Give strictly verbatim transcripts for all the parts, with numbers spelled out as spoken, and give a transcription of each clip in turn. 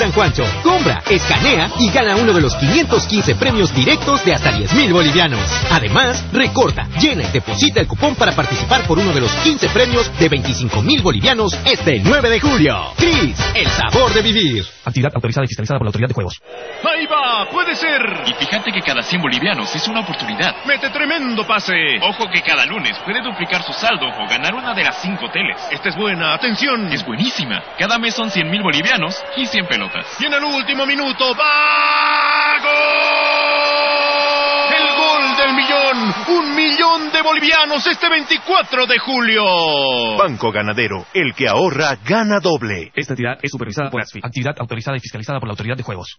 San Juancho. Compra, escanea y gana uno de los quinientos quince premios directos de hasta diez mil bolivianos. Además, recorta, llena y deposita el cupón para participar por uno de los quince premios de veinticinco mil bolivianos este nueve de julio. Cris, el sabor de vivir. Actividad autorizada y fiscalizada por la Autoridad de Juegos. ¡Ahí va! ¡Puede ser! Y fíjate que cada cien bolivianos es una oportunidad. ¡Mete tremendo pase! Ojo que cada lunes puede duplicar su saldo o ganar una de las cinco teles. Esta es buena, atención. Es buenísima. Cada mes son cien mil bolivianos y cien pelotas. Y en el último minuto, ¡va! ¡Gol! ¡El gol del millón! ¡Un millón de bolivianos este veinticuatro de julio! Banco Ganadero, el que ahorra, gana doble. Esta entidad es supervisada por ASFI. Actividad autorizada y fiscalizada por la Autoridad de Juegos.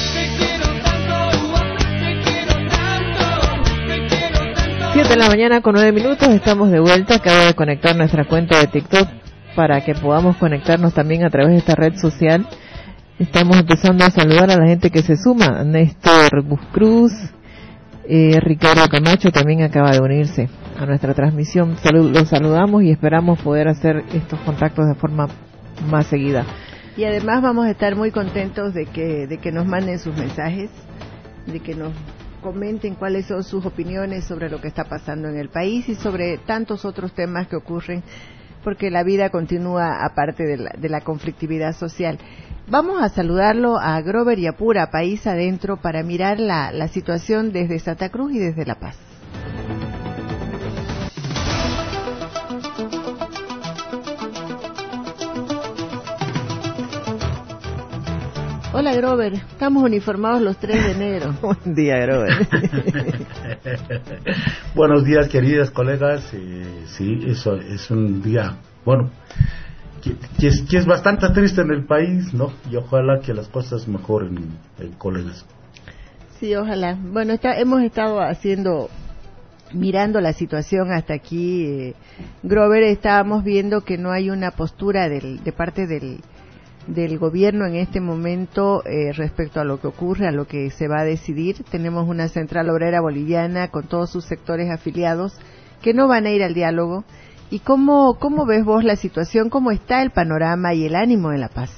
siete de la mañana con nueve minutos, estamos de vuelta. Acabo de conectar nuestra cuenta de TikTok para que podamos conectarnos también a través de esta red social. Estamos empezando a saludar a la gente que se suma. Néstor Buscruz, eh, Ricardo Camacho también acaba de unirse a nuestra transmisión. Salud, los saludamos y esperamos poder hacer estos contactos de forma más seguida. Y además vamos a estar muy contentos de que, de que nos manden sus mensajes, de que nos comenten cuáles son sus opiniones sobre lo que está pasando en el país y sobre tantos otros temas que ocurren, porque la vida continúa aparte de la, de la conflictividad social. Vamos a saludarlo a Grover Yapura, País Adentro, para mirar la, la situación desde Santa Cruz y desde La Paz. Hola Grover, estamos uniformados los tres de enero. Buen día, Grover. Buenos días, queridas colegas. Eh, sí, eso es un día, bueno, que, que, es, que es bastante triste en el país, ¿no? Y ojalá que las cosas mejoren, eh, colegas. Sí, ojalá. Bueno, está, hemos estado haciendo, mirando la situación hasta aquí. Eh, Grover, estábamos viendo que no hay una postura del, de parte del del gobierno en este momento eh, respecto a lo que ocurre, a lo que se va a decidir. Tenemos una central obrera boliviana con todos sus sectores afiliados que no van a ir al diálogo. ¿Y cómo, cómo ves vos la situación? ¿Cómo está el panorama y el ánimo en La Paz?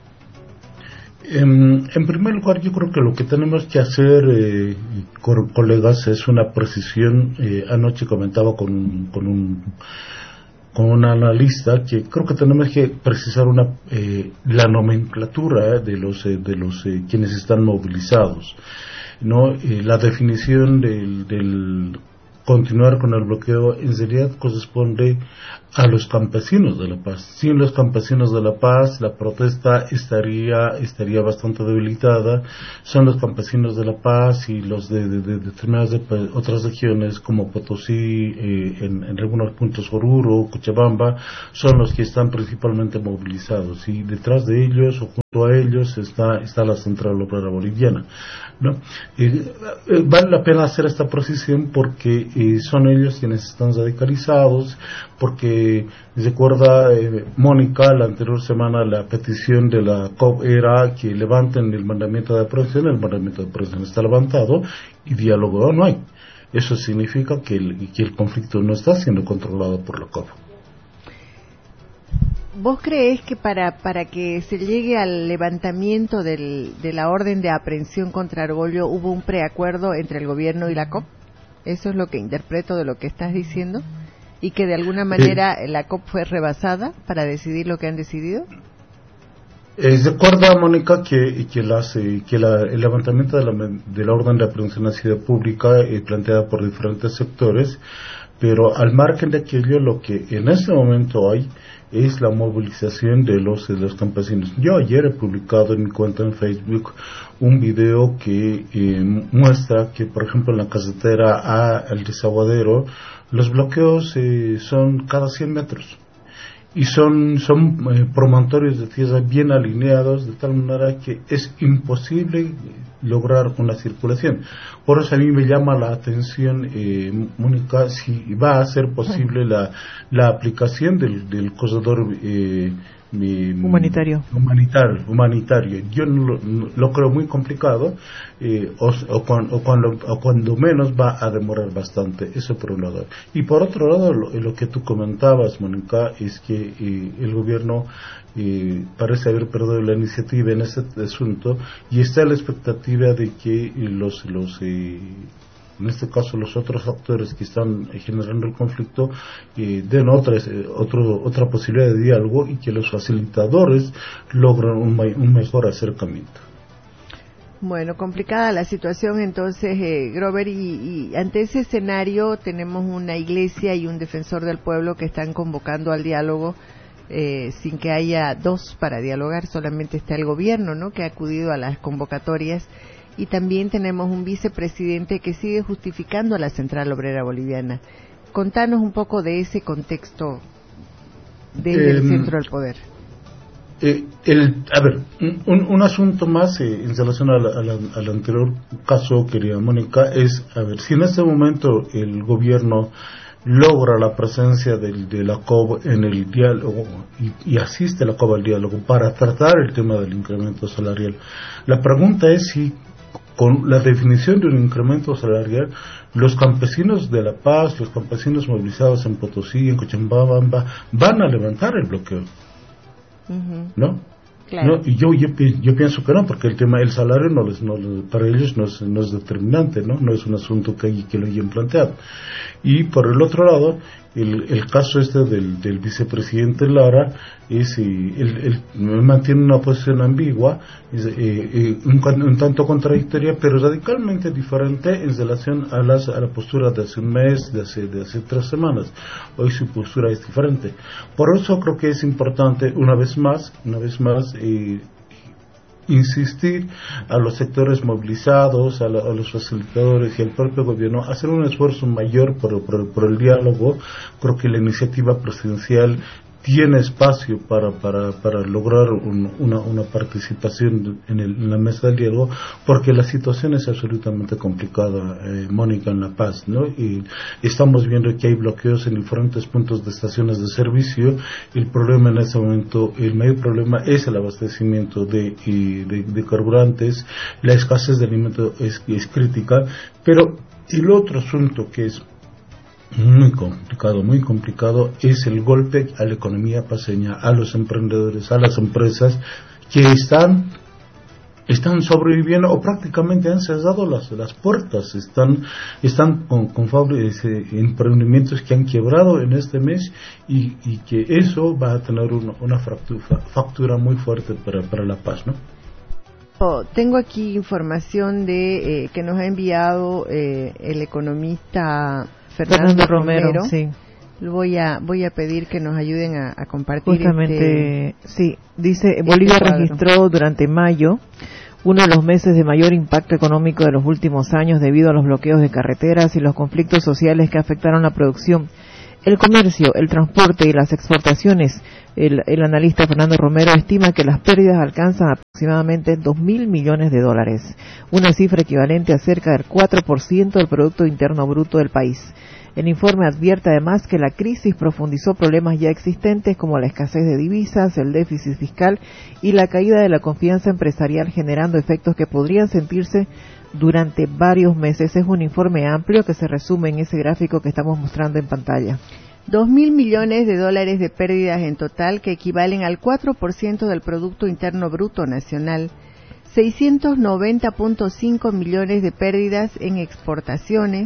En, en primer lugar, yo creo que lo que tenemos que hacer, eh, co- colegas, es una precisión. Eh, anoche comentaba con un, con un con un analista que creo que tenemos que precisar una eh, la nomenclatura eh, de los eh, de los eh, quienes están movilizados, no eh, la definición del, del continuar con el bloqueo en realidad corresponde a los campesinos de La Paz. Sin los campesinos de La Paz, la protesta estaría estaría bastante debilitada. Son los campesinos de La Paz y los de, de, de determinadas de, de otras regiones como Potosí, eh, en, en algunos puntos Oruro, Cochabamba, son los que están principalmente movilizados, y detrás de ellos o junto a ellos está está la Central Obrera Boliviana, ¿no? Eh, eh, vale la pena hacer esta precisión porque eh, son ellos quienes están radicalizados, porque recuerda eh, Mónica, la anterior semana la petición de la C O P era que levanten el mandamiento de aprehensión. El mandamiento de aprehensión está levantado y diálogo no hay. Eso significa que el, que el conflicto no está siendo controlado por la C O P. ¿Vos creés que para para que se llegue al levantamiento del, de la orden de aprehensión contra Argollo hubo un preacuerdo entre el gobierno y la C O P? ¿Eso es lo que interpreto de lo que estás diciendo? ¿Y que de alguna manera eh, la C O P fue rebasada para decidir lo que han decidido? Eh, recuerda, Mónica, que, que, las, eh, que la, el levantamiento de la, de la orden de aprehensión ha sido pública, eh, planteada por diferentes sectores, pero al margen de aquello, lo que en este momento hay es la movilización de los, de los campesinos. Yo ayer he publicado en mi cuenta en Facebook un video que eh, muestra que, por ejemplo, en la carretera a El Desaguadero, los bloqueos eh, son cada cien metros. Y son, son eh, promontorios de tierra bien alineados, de tal manera que es imposible lograr una circulación. Por eso a mí me llama la atención, eh, Mónica, si va a ser posible la, la aplicación del, del corredor eh, eh, humanitario. humanitario humanitario yo no lo, no, lo creo muy complicado, eh, o, o, cuando, o, cuando, o cuando menos va a demorar bastante, eso por un lado. Y por otro lado, lo, lo que tú comentabas, Mónica, es que eh, el gobierno eh, parece haber perdido la iniciativa en este asunto y está la expectativa de que los los eh, en este caso los otros actores que están generando el conflicto eh, den otra, eh, otro, otra posibilidad de diálogo y que los facilitadores logren un, un mejor acercamiento. Bueno, complicada la situación entonces, eh, Grover, y, y ante ese escenario tenemos una iglesia y un defensor del pueblo que están convocando al diálogo eh, sin que haya dos para dialogar, solamente está el gobierno, ¿no?, que ha acudido a las convocatorias. Y también tenemos un vicepresidente que sigue justificando a la Central Obrera Boliviana. Contanos un poco de ese contexto desde eh, el centro del poder. Eh, el, a ver, un, un asunto más eh, en relación al, al, al anterior caso, querida Mónica, es, a ver, si en este momento el gobierno logra la presencia del, de la C O B en el diálogo y, y asiste a la C O B al diálogo para tratar el tema del incremento salarial, la pregunta es si con la definición de un incremento salarial, los campesinos de La Paz, los campesinos movilizados en Potosí, en Cochabamba, van a levantar el bloqueo, uh-huh. ¿no? Claro. ¿No? Y yo, yo yo pienso que no, porque el tema del salario no les, no, para ellos no es, no es determinante, no no es un asunto que, que lo hayan planteado. Y por el otro lado, el, el caso este del, del vicepresidente Lara es él, él mantiene una posición ambigua, es, eh, eh, un, un tanto contradictoria, pero radicalmente diferente en relación a las a la postura de hace un mes, de hace de hace tres semanas. Hoy su postura es diferente. Por eso creo que es importante una vez más, una vez más eh, insistir a los sectores movilizados, a, la, a los facilitadores y al propio gobierno, hacer un esfuerzo mayor por, por, por el diálogo. Creo que la iniciativa presidencial tiene espacio para para para lograr un, una una participación en, el, en la mesa del diálogo, porque la situación es absolutamente complicada, eh, Mónica, en La Paz, ¿no? Y estamos viendo que hay bloqueos en diferentes puntos de estaciones de servicio. El problema en ese momento, el mayor problema es el abastecimiento de de, de carburantes. La escasez de alimentos es, es crítica, pero el otro asunto que es muy complicado, muy complicado, es el golpe a la economía paseña, a los emprendedores, a las empresas que están están sobreviviendo o prácticamente han cerrado las las puertas, están están con, con fábricas, eh, emprendimientos que han quebrado en este mes y, y que eso va a tener una, una factura, factura muy fuerte para, para La Paz, ¿no? Oh, tengo aquí información de eh, que nos ha enviado eh, el economista Fernando, Fernando Romero, Romero. Sí. Voy a voy a pedir que nos ayuden a, a compartir. Justamente, este, sí, dice este Bolivia cuadro. Registró durante mayo uno de los meses de mayor impacto económico de los últimos años debido a los bloqueos de carreteras y los conflictos sociales que afectaron la producción, el comercio, el transporte y las exportaciones. El, el analista Fernando Romero estima que las pérdidas alcanzan aproximadamente dos mil millones de dólares, una cifra equivalente a cerca del cuatro por ciento del Producto Interno Bruto del país. El informe advierte además que la crisis profundizó problemas ya existentes como la escasez de divisas, el déficit fiscal y la caída de la confianza empresarial, generando efectos que podrían sentirse durante varios meses. Es un informe amplio que se resume en ese gráfico que estamos mostrando en pantalla. Dos mil millones de dólares de pérdidas en total, que equivalen al cuatro por ciento del Producto Interno Bruto Nacional, seiscientos noventa punto cinco millones de pérdidas en exportaciones.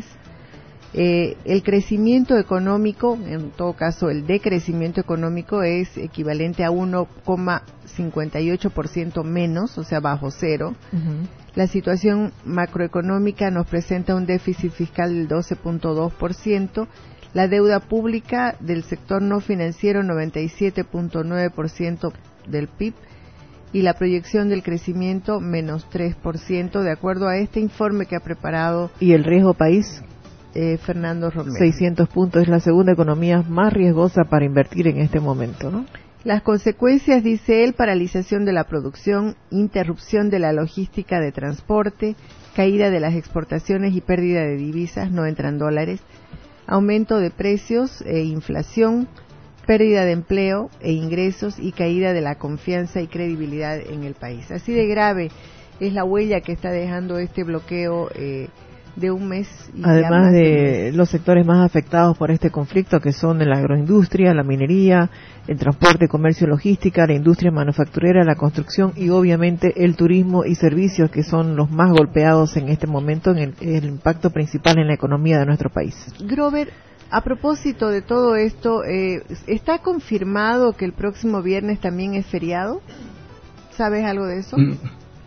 Eh, el crecimiento económico, en todo caso el decrecimiento económico, es equivalente a uno coma cincuenta y ocho por ciento menos, o sea, bajo cero. Uh-huh. La situación macroeconómica nos presenta un déficit fiscal del doce punto dos por ciento, la deuda pública del sector no financiero noventa y siete punto nueve por ciento del P I B y la proyección del crecimiento menos tres por ciento, de acuerdo a este informe que ha preparado. ¿Y el riesgo país? Eh, Fernando Romero. seiscientos puntos, es la segunda economía más riesgosa para invertir en este momento, ¿no? Las consecuencias, dice él: paralización de la producción, interrupción de la logística de transporte, caída de las exportaciones y pérdida de divisas, no entran dólares, aumento de precios e inflación, pérdida de empleo e ingresos y caída de la confianza y credibilidad en el país. Así de grave es la huella que está dejando este bloqueo eh, de un mes. Y Además de los sectores más afectados por este conflicto, que son la agroindustria, la minería, el transporte, comercio, logística, la industria manufacturera, la construcción y obviamente el turismo y servicios, que son los más golpeados en este momento en el, el impacto principal en la economía de nuestro país. Grover, a propósito de todo esto, eh, ¿está confirmado que el próximo viernes también es feriado? ¿Sabes algo de eso? Mm.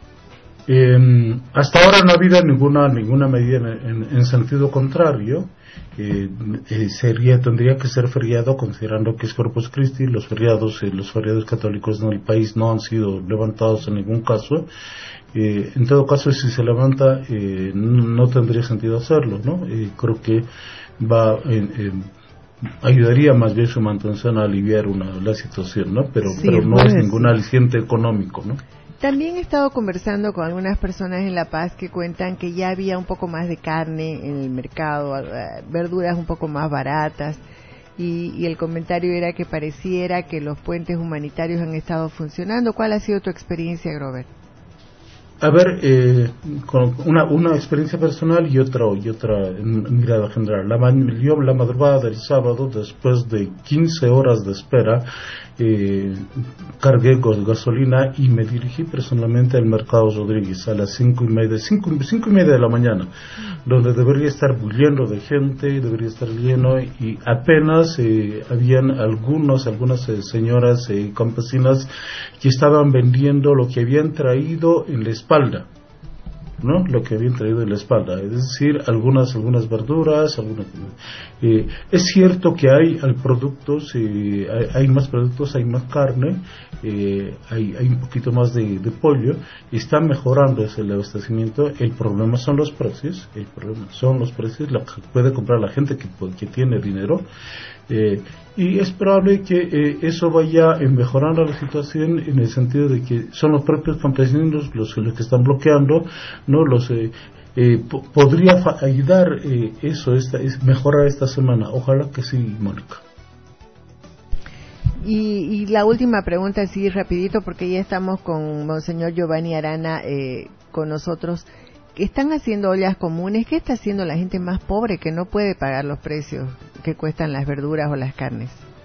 Eh, hasta ahora no ha habido ninguna ninguna medida en, en, en sentido contrario. Eh, eh, sería tendría que ser feriado, considerando que es Corpus Christi. Los feriados eh, los feriados católicos en el país no han sido levantados en ningún caso. Eh, en todo caso, si se levanta, eh, no, no tendría sentido hacerlo, ¿no? Eh, creo que va eh, eh, ayudaría más bien su mantención a aliviar una la situación, ¿no? Pero sí, pero no es ningún aliciente económico, ¿no? También he estado conversando con algunas personas en La Paz que cuentan que ya había un poco más de carne en el mercado, verduras un poco más baratas, y, y el comentario era que pareciera que los puentes humanitarios han estado funcionando. ¿Cuál ha sido tu experiencia, Grover? A ver, eh, con una, una experiencia personal y otra y otra mirada general. La, yo la madrugada del sábado, después de quince horas de espera, eh, cargué con gasolina y me dirigí personalmente al Mercado Rodríguez a las cinco y media, cinco, cinco y media de la mañana, donde debería estar bulliendo de gente, debería estar lleno, y apenas eh, habían algunos, algunas eh, señoras eh, campesinas que estaban vendiendo lo que habían traído en la espalda, ¿no? Lo que habían traído en la espalda, es decir, algunas algunas verduras, algunas. Eh, es cierto que hay, hay productos, eh, hay, hay más productos, hay más carne, eh, hay, hay un poquito más de, de pollo, y está mejorando ese abastecimiento. El problema son los precios, el problema son los precios, lo que puede comprar la gente que, que tiene dinero. Eh, y es probable que eh, eso vaya eh, mejorando la situación, en el sentido de que son los propios campesinos los, los que están bloqueando, no los eh, eh, po- podría fa- ayudar eh, eso, esta, es mejorar esta semana. Ojalá que sí, Mónica. Y, y la última pregunta, así rapidito, porque ya estamos con Monseñor Giovanni Arana eh, con nosotros. ¿Están haciendo ollas comunes? ¿Qué está haciendo la gente más pobre que no puede pagar los precios que cuestan las verduras o las carnes?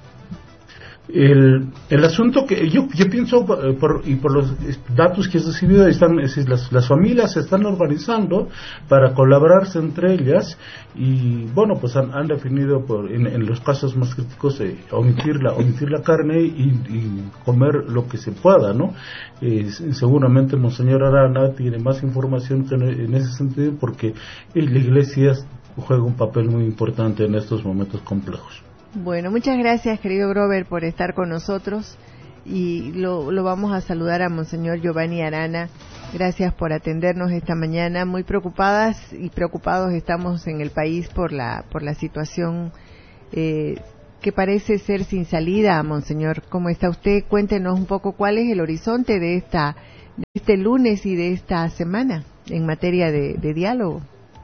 El, el asunto que yo, yo pienso, por, y por los datos que he recibido, están, es, las, las familias se están organizando para colaborarse entre ellas, y bueno, pues han, han definido por, en, en los casos más críticos eh, omitir la omitir la carne y, y comer lo que se pueda, ¿no? Eh, seguramente Monseñor Arana tiene más información que en, en ese sentido, porque la Iglesia juega un papel muy importante en estos momentos complejos. Bueno, muchas gracias, querido Grover, por estar con nosotros, y lo, lo vamos a saludar a Monseñor Giovanni Arana. Gracias por atendernos esta mañana. Muy preocupadas y preocupados estamos en el país por la por la situación eh, que parece ser sin salida. Monseñor, ¿cómo está usted? Cuéntenos un poco cuál es el horizonte de esta de este lunes y de esta semana en materia de, de diálogo.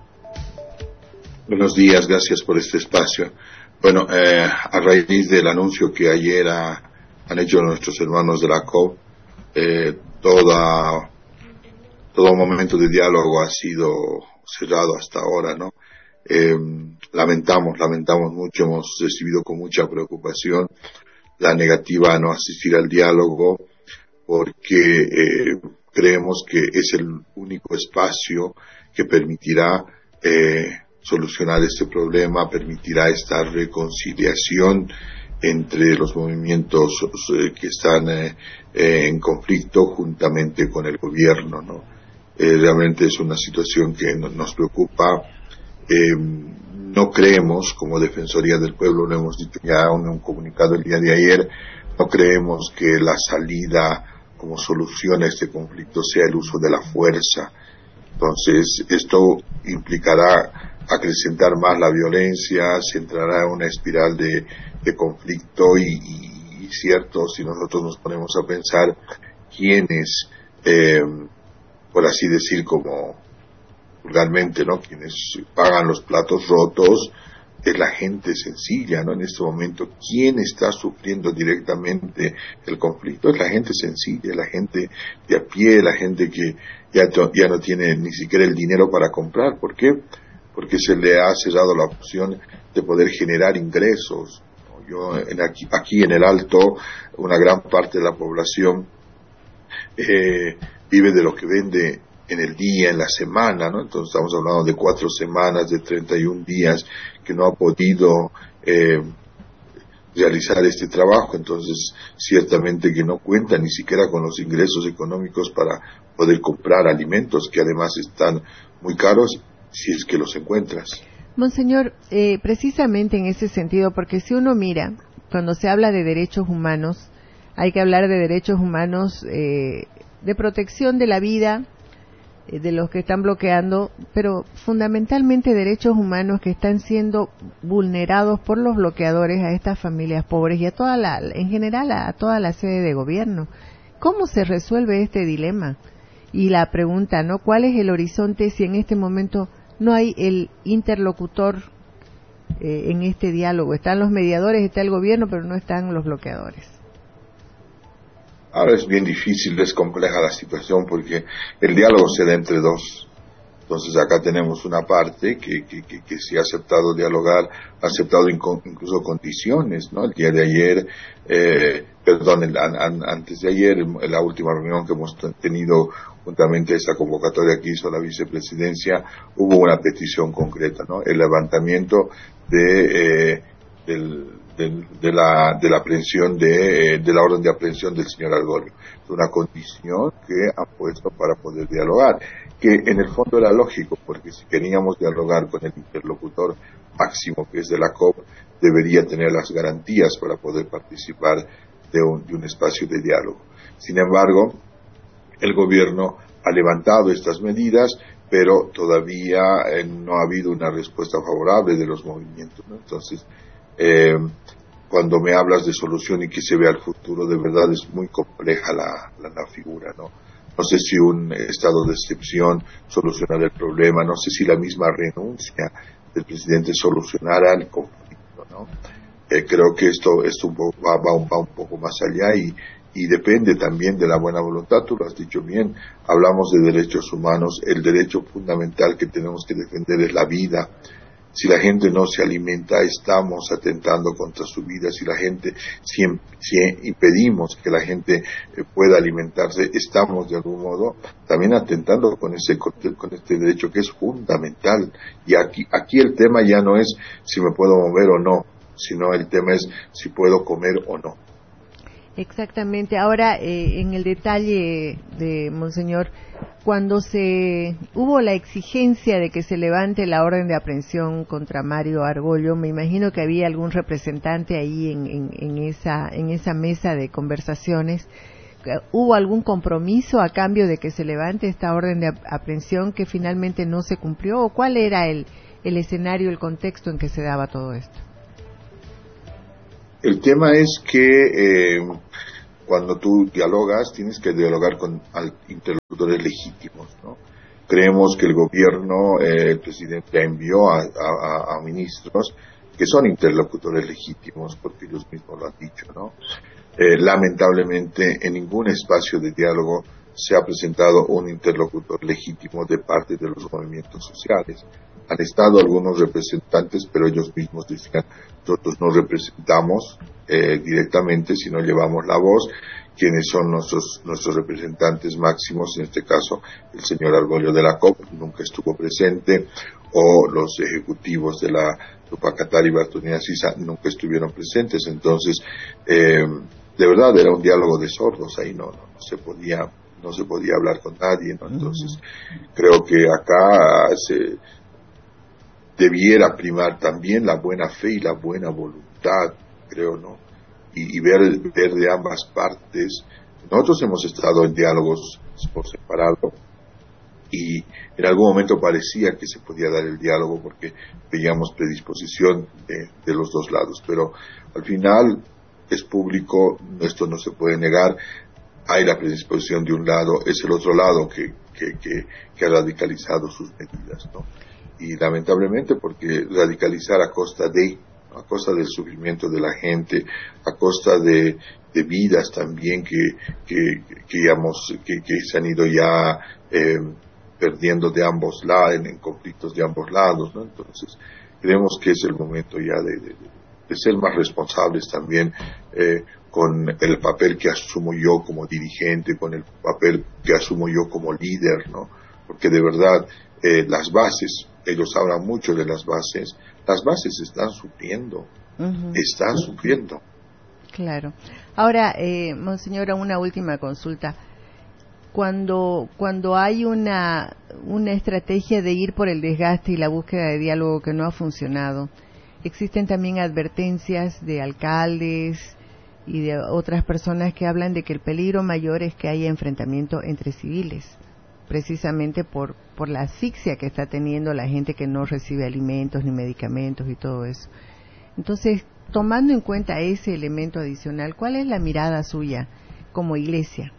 Buenos días, gracias por este espacio. Bueno, eh, a raíz del anuncio que ayer ha, han hecho nuestros hermanos de la C O P, eh, toda, todo momento de diálogo ha sido cerrado hasta ahora, ¿no? Eh, lamentamos, lamentamos mucho, hemos recibido con mucha preocupación la negativa a no asistir al diálogo, porque eh, creemos que es el único espacio que permitirá eh, solucionar este problema, permitirá esta reconciliación entre los movimientos eh, que están eh, eh, en conflicto juntamente con el gobierno, ¿no? Eh, realmente es una situación que no, nos preocupa. Eh, no creemos, como Defensoría del Pueblo, lo hemos dicho ya en un comunicado el día de ayer, no creemos que la salida como solución a este conflicto sea el uso de la fuerza. Entonces, esto implicará acrecentar más la violencia, se entrará en una espiral de, de conflicto y, y, y cierto, si nosotros nos ponemos a pensar quiénes, eh, por así decir, como vulgarmente, ¿no?, quienes pagan los platos rotos, es la gente sencilla, ¿no? En este momento, ¿quién está sufriendo directamente el conflicto? Es la gente sencilla, la gente de a pie, la gente que ya, ya no tiene ni siquiera el dinero para comprar. ¿Por qué? Porque se le ha cerrado la opción de poder generar ingresos. Yo en aquí, aquí en el Alto, una gran parte de la población eh, vive de lo que vende en el día, en la semana, ¿no? Entonces estamos hablando de cuatro semanas, de treinta y un días que no ha podido eh, realizar este trabajo. Entonces ciertamente que no cuenta ni siquiera con los ingresos económicos para poder comprar alimentos, que además están muy caros si es que los encuentras. Monseñor, eh, precisamente en ese sentido, porque si uno mira, cuando se habla de derechos humanos, hay que hablar de derechos humanos eh, de protección de la vida, eh, de los que están bloqueando, pero fundamentalmente derechos humanos que están siendo vulnerados por los bloqueadores a estas familias pobres y a toda la, en general a, a toda la sede de gobierno. ¿Cómo se resuelve este dilema? Y la pregunta, ¿no? ¿Cuál es el horizonte si en este momento no hay el interlocutor eh, en este diálogo? Están los mediadores, está el gobierno, pero no están los bloqueadores. Ahora es bien difícil, es compleja la situación porque el diálogo se da entre dos. Entonces acá tenemos una parte que, que, que, que sí ha aceptado dialogar, ha aceptado incluso condiciones, ¿no? El día de ayer, eh, perdón, el, an, antes de ayer, en la última reunión que hemos tenido juntamente esta convocatoria que hizo la vicepresidencia, hubo una petición concreta, ¿no? El levantamiento de, eh, del, del, de la, de la aprehensión de, de la orden de aprehensión del señor Argollo. Es una condición que ha puesto para poder dialogar, que en el fondo era lógico, porque si queríamos dialogar con el interlocutor máximo, que es de la C O P, debería tener las garantías para poder participar de un, de un espacio de diálogo. Sin embargo, el gobierno ha levantado estas medidas, pero todavía eh, no ha habido una respuesta favorable de los movimientos, ¿no? Entonces, eh, cuando me hablas de solución y que se vea el futuro, de verdad es muy compleja la, la, la figura, ¿no? No sé si un estado de excepción solucionará el problema, no sé si la misma renuncia del presidente solucionará el conflicto, ¿no? Eh, creo que esto, esto un poco, va, va, va un poco más allá y, y depende también de la buena voluntad. Tú lo has dicho bien, hablamos de derechos humanos, el derecho fundamental que tenemos que defender es la vida. Si la gente no se alimenta, estamos atentando contra su vida. Si la gente, si, si impedimos que la gente eh, pueda alimentarse, estamos de algún modo también atentando con ese con este derecho que es fundamental. Y aquí, aquí el tema ya no es si me puedo mover o no, sino el tema es si puedo comer o no. Exactamente. Ahora, eh, en el detalle de Monseñor, cuando se hubo la exigencia de que se levante la orden de aprehensión contra Mario Argollo, me imagino que había algún representante ahí en, en, en esa en esa mesa de conversaciones. ¿Hubo algún compromiso a cambio de que se levante esta orden de aprehensión que finalmente no se cumplió? ¿O cuál era el, el escenario, el contexto en que se daba todo esto? El tema es que eh, cuando tú dialogas, tienes que dialogar con interlocutores legítimos, ¿no? Creemos que el gobierno, eh, el presidente envió a, a, a ministros que son interlocutores legítimos, porque ellos mismos lo han dicho, ¿no? Eh, lamentablemente, en ningún espacio de diálogo se ha presentado un interlocutor legítimo de parte de los movimientos sociales. Han estado algunos representantes, pero ellos mismos decían, nosotros no representamos eh, directamente, sino llevamos la voz. Quienes son nuestros nuestros representantes máximos, en este caso el señor Argollo de la C O P, nunca estuvo presente, o los ejecutivos de la Tupacatari y Bartolina Sisa nunca estuvieron presentes. Entonces, eh, de verdad era un diálogo de sordos, ahí no, no, no se podía no se podía hablar con nadie, ¿no? Entonces, creo que acá se debiera primar también la buena fe y la buena voluntad, creo, ¿no? Y, y ver, ver de ambas partes. Nosotros hemos estado en diálogos por separado y en algún momento parecía que se podía dar el diálogo porque veíamos predisposición de, de los dos lados, pero al final es público, esto no se puede negar. Hay la predisposición de un lado, es el otro lado que, que, que, que ha radicalizado sus medidas, ¿no? y lamentablemente porque radicalizar a costa de, a costa del sufrimiento de la gente, a costa de, de vidas también que, que, que, digamos, que, que se han ido ya eh, perdiendo de ambos lados, en, en conflictos de ambos lados, ¿no? Entonces, creemos que es el momento ya de, de, de ser más responsables también eh, con el papel que asumo yo como dirigente, con el papel que asumo yo como líder, ¿no? Porque de verdad eh, las bases, ellos hablan mucho de las bases, las bases están sufriendo, uh-huh. están uh-huh. sufriendo. Claro. Ahora, eh, monseñora, una última consulta. Cuando cuando hay una una estrategia de ir por el desgaste y la búsqueda de diálogo que no ha funcionado, existen también advertencias de alcaldes y de otras personas que hablan de que el peligro mayor es que haya enfrentamiento entre civiles, precisamente por por la asfixia que está teniendo la gente que no recibe alimentos ni medicamentos y todo eso. Entonces, tomando en cuenta ese elemento adicional, ¿cuál es la mirada suya como iglesia?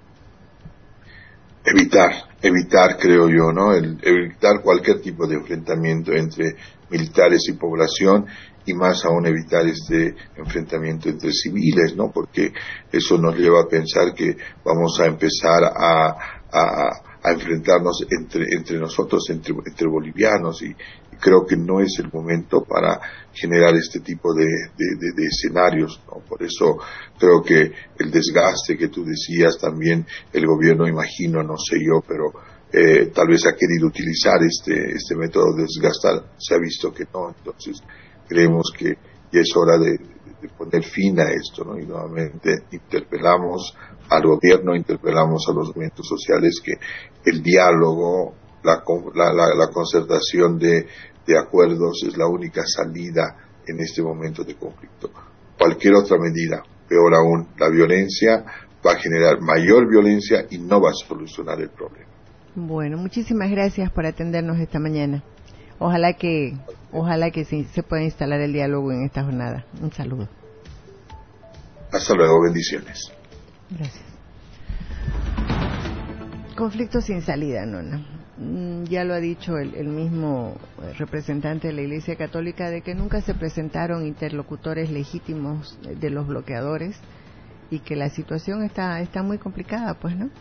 Evitar, evitar creo yo, ¿no? El, evitar cualquier tipo de enfrentamiento entre militares y población, y más aún evitar este enfrentamiento entre civiles, ¿no? Porque eso nos lleva a pensar que vamos a empezar a, a, a enfrentarnos entre, entre nosotros, entre, entre bolivianos, y, y creo que no es el momento para generar este tipo de, de, de, de escenarios, ¿no? Por eso creo que el desgaste que tú decías también, el gobierno, imagino, no sé yo, pero eh, tal vez ha querido utilizar este, este método de desgastar, se ha visto que no, entonces creemos que ya es hora de, de poner fin a esto, ¿no? Y nuevamente interpelamos al gobierno, interpelamos a los movimientos sociales que el diálogo, la, la, la, la concertación de, de acuerdos es la única salida en este momento de conflicto. Cualquier otra medida, peor aún, la violencia va a generar mayor violencia y no va a solucionar el problema. Bueno, muchísimas gracias por atendernos esta mañana. Ojalá que, ojalá que sí, se pueda instalar el diálogo en esta jornada. Un saludo. Hasta luego, bendiciones. Gracias. Conflicto sin salida, Nona. Ya lo ha dicho el, el mismo representante de la Iglesia Católica, de que nunca se presentaron interlocutores legítimos de los bloqueadores y que la situación está, está muy complicada, pues, ¿no?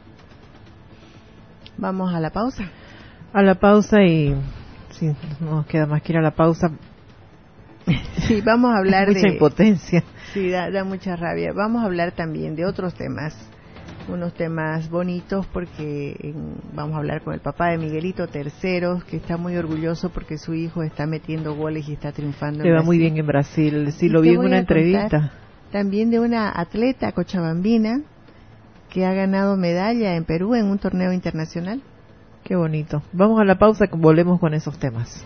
Vamos a la pausa. A la pausa y... Sí, no nos queda más que ir a la pausa. Sí, vamos a hablar mucha de... Mucha impotencia. Sí, da, da mucha rabia. Vamos a hablar también de otros temas, unos temas bonitos, porque en, vamos a hablar con el papá de Miguelito Terceros, que está muy orgulloso porque su hijo está metiendo goles y está triunfando. Le va muy bien en Brasil, sí, lo vi en una entrevista. También de una atleta cochabambina que ha ganado medalla en Perú en un torneo internacional. Qué bonito. Vamos a la pausa, volvemos con esos temas.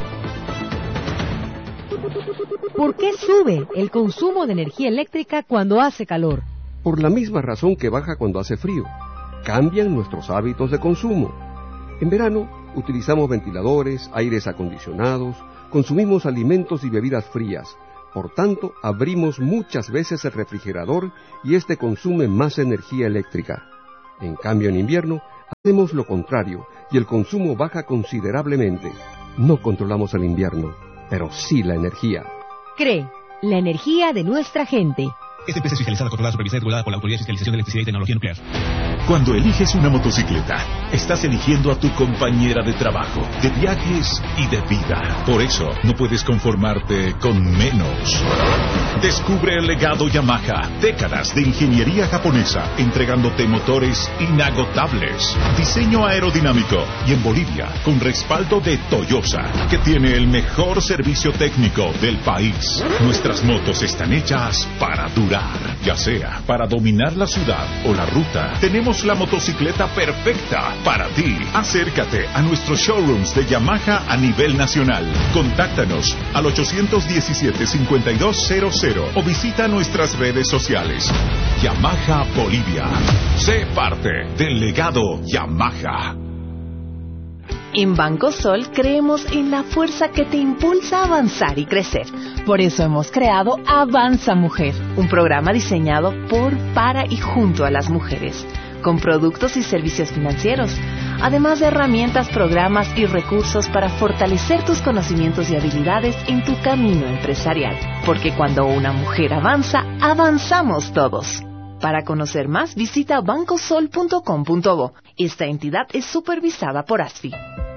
¿Por qué sube el consumo de energía eléctrica cuando hace calor? Por la misma razón que baja cuando hace frío. Cambian nuestros hábitos de consumo. En verano utilizamos ventiladores, aires acondicionados, consumimos alimentos y bebidas frías. Por tanto, abrimos muchas veces el refrigerador y este consume más energía eléctrica. En cambio, en invierno, hacemos lo contrario y el consumo baja considerablemente. No controlamos el invierno, pero sí la energía. CRE, la energía de nuestra gente. Esta empresa es fiscalizada, controlada, supervisada y regulada por la Autoridad de Fiscalización de Electricidad y Tecnología Nuclear. Cuando eliges una motocicleta, estás eligiendo a tu compañera de trabajo, de viajes y de vida. Por eso, no puedes conformarte con menos. Descubre el legado Yamaha. Décadas de ingeniería japonesa, entregándote motores inagotables. Diseño aerodinámico y en Bolivia, con respaldo de Toyosa, que tiene el mejor servicio técnico del país. Nuestras motos están hechas para durar. Ya sea para dominar la ciudad o la ruta, tenemos la motocicleta perfecta para ti. Acércate a nuestros showrooms de Yamaha a nivel nacional. Contáctanos al ocho uno siete, cinco dos cero cero o visita nuestras redes sociales. Yamaha Bolivia. Sé parte del legado Yamaha. En Banco Sol creemos en la fuerza que te impulsa a avanzar y crecer. Por eso hemos creado Avanza Mujer, un programa diseñado por, para y junto a las mujeres, con productos y servicios financieros, además de herramientas, programas y recursos para fortalecer tus conocimientos y habilidades en tu camino empresarial. Porque cuando una mujer avanza, avanzamos todos. Para conocer más, visita bancosol punto com punto bo. Esta entidad es supervisada por ASFI.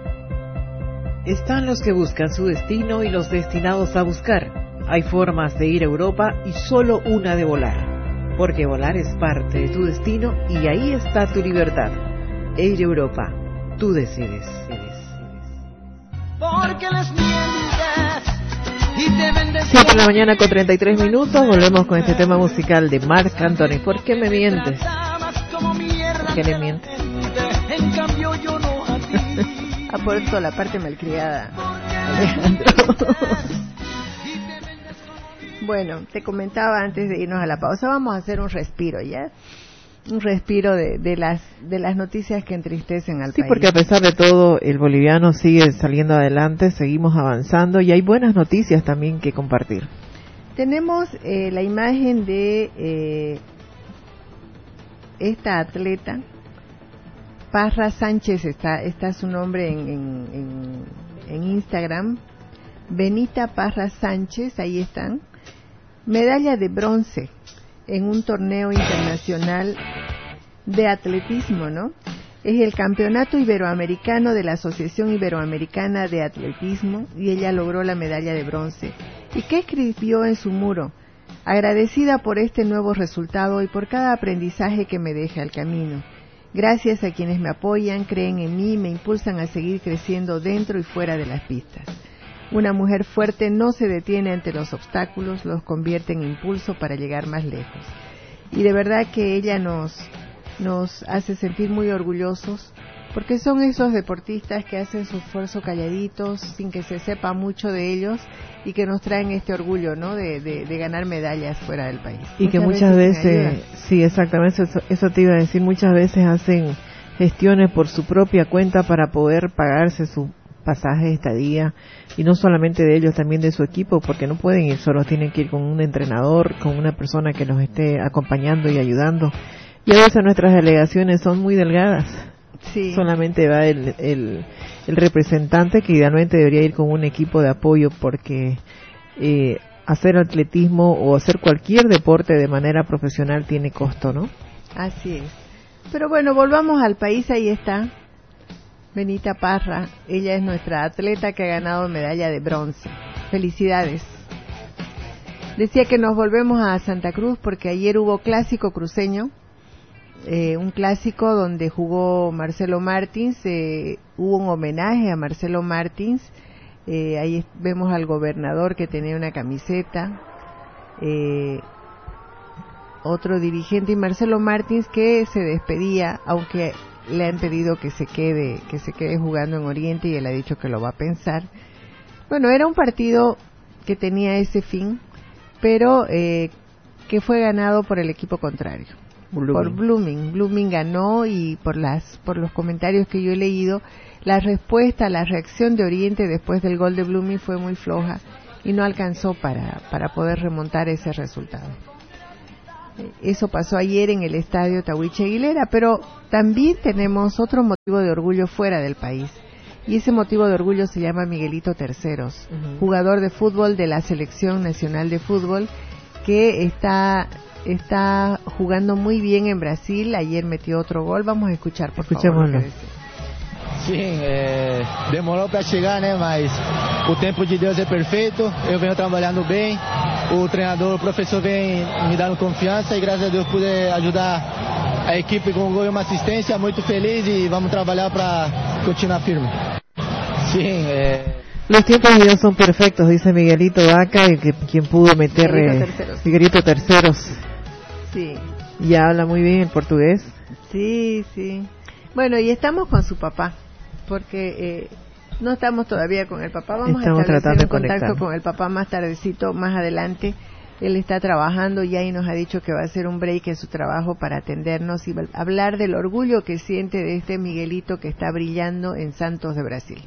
Están los que buscan su destino y los destinados a buscar. Hay formas de ir a Europa y solo una de volar. Porque volar es parte de tu destino y ahí está tu libertad. Air Europa, tú decides. Porque les mientes y te vendes. siete de la mañana con treinta y tres minutos. Volvemos con este tema musical de Marc Anthony. ¿Por qué me mientes? ¿Por qué le mientes? En cambio yo no a ti. Ah, por eso la parte malcriada. Bueno, te comentaba antes de irnos a la pausa, vamos a hacer un respiro, ¿ya? Un respiro de, de las de las noticias que entristecen al sí, país. Sí, porque a pesar de todo, el boliviano sigue saliendo adelante, seguimos avanzando y hay buenas noticias también que compartir. Tenemos eh, la imagen de eh, esta atleta, Parra Sánchez, está, está su nombre en, en, en, en Instagram, Benita Parra Sánchez, ahí están. Medalla de bronce en un torneo internacional de atletismo, ¿no? Es el Campeonato Iberoamericano de la Asociación Iberoamericana de Atletismo y ella logró la medalla de bronce. ¿Y qué escribió en su muro? Agradecida por este nuevo resultado y por cada aprendizaje que me deja el camino. Gracias a quienes me apoyan, creen en mí y me impulsan a seguir creciendo dentro y fuera de las pistas. Una mujer fuerte no se detiene ante los obstáculos, los convierte en impulso para llegar más lejos. Y de verdad que ella nos, nos hace sentir muy orgullosos, porque son esos deportistas que hacen su esfuerzo calladitos, sin que se sepa mucho de ellos, y que nos traen este orgullo, ¿no?, de, de, de ganar medallas fuera del país. Y muchas que muchas veces, veces sí, exactamente, eso, eso te iba a decir, muchas veces hacen gestiones por su propia cuenta para poder pagarse su pasaje, estadía, y no solamente de ellos, también de su equipo, porque no pueden ir solos, tienen que ir con un entrenador, con una persona que los esté acompañando y ayudando. Y a veces nuestras delegaciones son muy delgadas. Sí. Solamente va el, el, el representante, que idealmente debería ir con un equipo de apoyo, porque eh, hacer atletismo o hacer cualquier deporte de manera profesional tiene costo, ¿no? Así es. Pero bueno, volvamos al país, ahí está Benita Parra, ella es nuestra atleta que ha ganado medalla de bronce. Felicidades. Decía que nos volvemos a Santa Cruz porque ayer hubo clásico cruceño, eh, un clásico donde jugó Marcelo Martins, eh, hubo un homenaje a Marcelo Martins, eh, ahí vemos al gobernador que tenía una camiseta, eh, otro dirigente y Marcelo Martins que se despedía, aunque le han pedido que se quede, que se quede jugando en Oriente y él ha dicho que lo va a pensar. Bueno, era un partido que tenía ese fin, pero eh, que fue ganado por el equipo contrario, Blooming. por Blooming. Blooming ganó y por las, por los comentarios que yo he leído, la respuesta, la reacción de Oriente después del gol de Blooming fue muy floja y no alcanzó para, para poder remontar ese resultado. Eso pasó ayer en el estadio Tahuiche Aguilera, pero también tenemos otro motivo de orgullo fuera del país. Y ese motivo de orgullo se llama Miguelito Terceros, uh-huh. jugador de fútbol de la Selección Nacional de Fútbol, que está está jugando muy bien en Brasil. Ayer metió otro gol. Vamos a escuchar, por favor. Sim, é, demorou para chegar, né? Mas o tempo de Deus é perfeito. Eu venho trabalhando bem. O treinador, o professor vem me dando confiança e graças a Deus pude ajudar a equipe com um gol e uma assistência. Muito feliz e vamos trabalhar para continuar firme. Sim, é... Los tiempos de Dios son perfectos, dice Miguelito Vaca, el que quien pudo meter Miguelito Terceros. Miguelito Terceros. Sí. Y habla muy bien el portugués. Sí, sí. Bueno, y estamos con su papá, porque eh, no estamos todavía con el papá. Vamos estamos a establecer un contacto conectar. con el papá más tardecito, más adelante. Él está trabajando ya y nos ha dicho que va a hacer un break en su trabajo para atendernos y hablar del orgullo que siente de este Miguelito que está brillando en Santos de Brasil.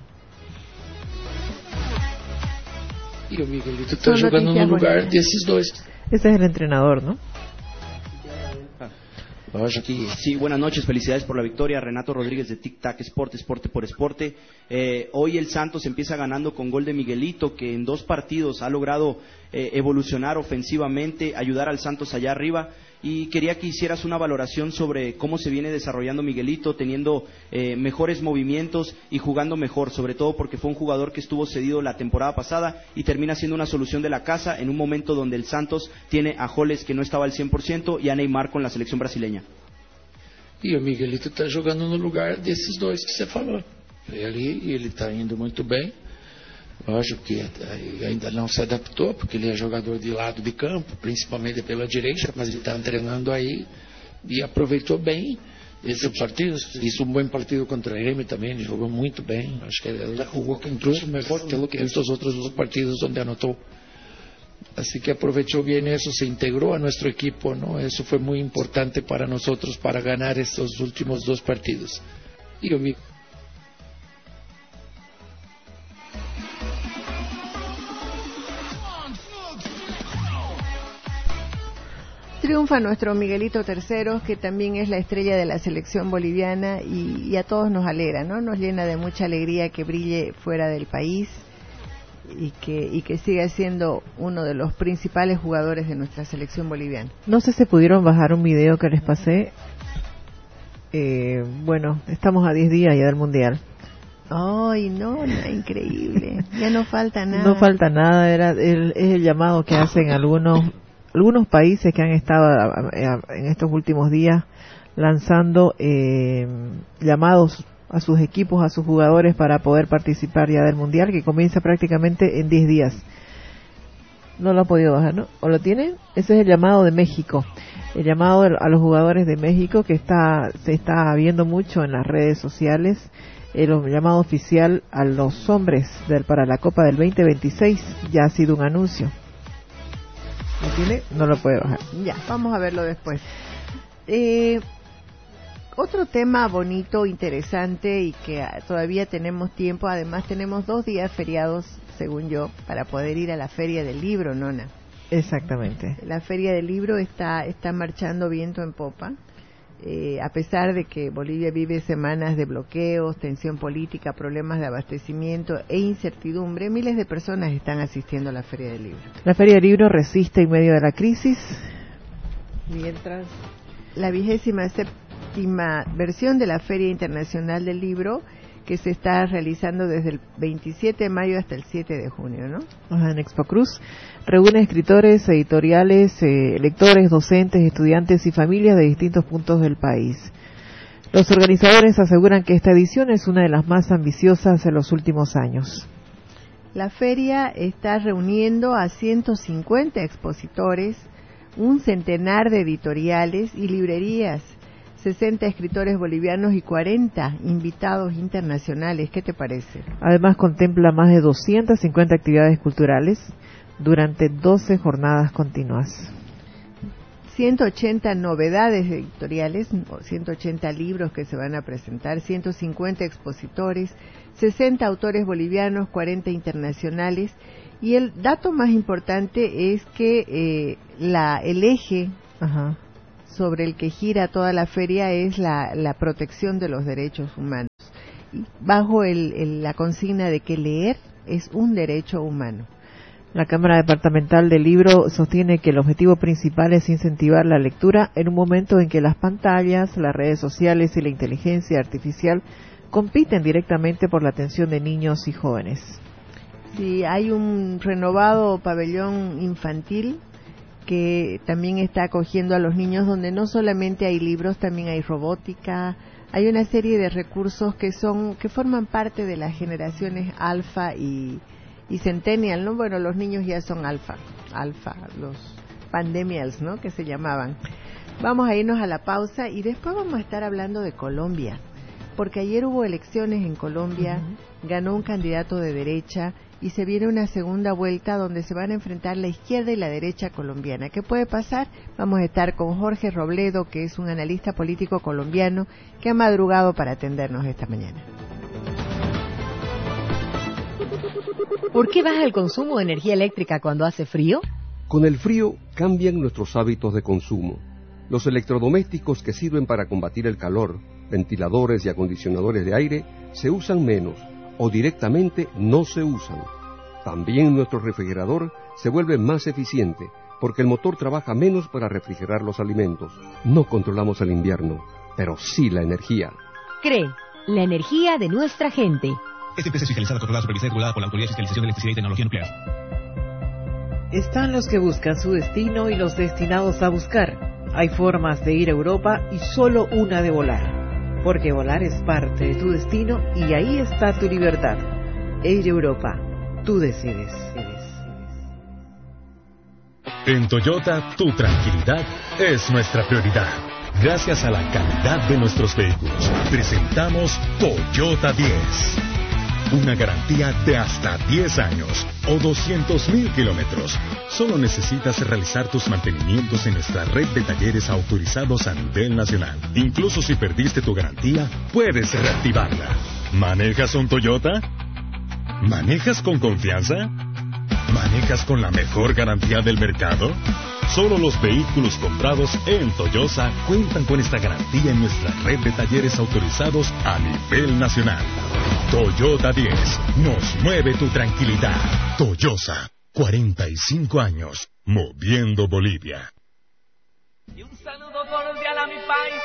E o Miguelito está jogando no lugar desses dois. Ese es el entrenador, ¿no? Sí, buenas noches, felicidades por la victoria. Renato Rodríguez de Tic Tac Sport, Esporte por Esporte. Eh, hoy el Santos empieza ganando con gol de Miguelito, que en dos partidos ha logrado eh, evolucionar ofensivamente, ayudar al Santos allá arriba. Y quería que hicieras una valoración sobre cómo se viene desarrollando Miguelito, teniendo eh, mejores movimientos y jugando mejor, sobre todo porque fue un jugador que estuvo cedido la temporada pasada y termina siendo una solución de la casa en un momento donde el Santos tiene a Joles, que no estaba al cem por ciento, y a Neymar con la selección brasileña. E o Miguelito está jogando no lugar desses dois que você falou. Foi ali e ele está indo muito bem. Lógico que ainda não se adaptou, porque ele é jogador de lado de campo, principalmente pela direita, mas ele está treinando aí e aproveitou bem esse partido. Hizo um bom partido contra a Grêmio também, ele jogou muito bem. Acho que ele jogou incluso melhor pelo que estes outros dos partidos onde anotou. Así que aprovechó bien eso, se integró a nuestro equipo, ¿no? Eso fue muy importante para nosotros para ganar estos últimos dos partidos. Y yo mi... Triunfa nuestro Miguelito Terceros, que también es la estrella de la selección boliviana y, y a todos nos alegra, ¿no? Nos llena de mucha alegría que brille fuera del país y que y que siga siendo uno de los principales jugadores de nuestra selección boliviana. No sé si pudieron bajar un video que les pasé. Eh, bueno, estamos a diez días ya del Mundial. Ay, no, no, increíble. Ya no falta nada. No falta nada, era el, es el llamado que hacen algunos algunos países que han estado en estos últimos días lanzando eh, llamados a sus equipos, a sus jugadores para poder participar ya del Mundial, que comienza prácticamente en diez días. No lo han podido bajar, ¿no? ¿O lo tienen? Ese es el llamado de México. El llamado a los jugadores de México, que está se está viendo mucho en las redes sociales. El llamado oficial a los hombres del, para la Copa del veinte veintiséis ya ha sido un anuncio. ¿Lo tiene? No lo puede bajar. Ya, vamos a verlo después. Eh... Otro tema bonito, interesante y que todavía tenemos tiempo, además tenemos dos días feriados, según yo, para poder ir a la Feria del Libro, Nona. Exactamente. La Feria del Libro está está marchando viento en popa, eh, a pesar de que Bolivia vive semanas de bloqueos, tensión política, problemas de abastecimiento e incertidumbre, miles de personas están asistiendo a la Feria del Libro. La Feria del Libro resiste en medio de la crisis, mientras la vigésima séptima última versión de la Feria Internacional del Libro, que se está realizando desde el veintisiete de mayo hasta el siete de junio, ¿no? Ajá, en Expo Cruz reúne escritores, editoriales, eh, lectores, docentes, estudiantes y familias de distintos puntos del país. Los organizadores aseguran que esta edición es una de las más ambiciosas de los últimos años. La feria está reuniendo a ciento cincuenta expositores, un centenar de editoriales y librerías, sesenta escritores bolivianos y cuarenta invitados internacionales. ¿Qué te parece? Además contempla más de doscientas cincuenta actividades culturales durante doce jornadas continuas. ciento ochenta novedades editoriales, ciento ochenta libros que se van a presentar, ciento cincuenta expositores, sesenta autores bolivianos, cuarenta internacionales. Y el dato más importante es que eh, la el eje Ajá. sobre el que gira toda la feria es la, la protección de los derechos humanos, y bajo el, el, la consigna de que leer es un derecho humano. La Cámara Departamental del Libro sostiene que el objetivo principal es incentivar la lectura en un momento en que las pantallas, las redes sociales y la inteligencia artificial compiten directamente por la atención de niños y jóvenes. Sí, hay un renovado pabellón infantil que también está acogiendo a los niños, donde no solamente hay libros, también hay robótica, hay una serie de recursos que son que forman parte de las generaciones alfa y, y centennial, ¿no? Bueno, los niños ya son alfa, alfa, los pandemials, ¿no? Que se llamaban. Vamos a irnos a la pausa y después vamos a estar hablando de Colombia, porque ayer hubo elecciones en Colombia, uh-huh. ganó un candidato de derecha y se viene una segunda vuelta donde se van a enfrentar la izquierda y la derecha colombiana. ¿Qué puede pasar? Vamos a estar con Jorge Robledo, que es un analista político colombiano que ha madrugado para atendernos esta mañana. ¿Por qué baja el consumo de energía eléctrica cuando hace frío? Con el frío cambian nuestros hábitos de consumo. Los electrodomésticos que sirven para combatir el calor, ventiladores y acondicionadores de aire, se usan menos o directamente no se usan. También nuestro refrigerador se vuelve más eficiente porque el motor trabaja menos para refrigerar los alimentos. No controlamos el invierno, pero sí la energía. C R E, la energía de nuestra gente. Esta empresa es fiscalizada, controlada, supervisada y regulada por la Autoridad de Fiscalización de Electricidad y Tecnología Nuclear. Están los que buscan su destino y los destinados a buscar. Hay formas de ir a Europa y solo una de volar. Porque volar es parte de tu destino y ahí está tu libertad. Air Europa, tú decides. En Toyota, tu tranquilidad es nuestra prioridad. Gracias a la calidad de nuestros vehículos, presentamos Toyota diez. Una garantía de hasta diez años o doscientos mil kilómetros. Solo necesitas realizar tus mantenimientos en nuestra red de talleres autorizados a nivel nacional. Incluso si perdiste tu garantía, puedes reactivarla. ¿Manejas un Toyota? ¿Manejas con confianza? ¿Manejas con la mejor garantía del mercado? Solo los vehículos comprados en Toyota cuentan con esta garantía en nuestra red de talleres autorizados a nivel nacional. Toyota diez, nos mueve tu tranquilidad. Toyota, cuarenta y cinco años, moviendo Bolivia. Y un saludo cordial a mi país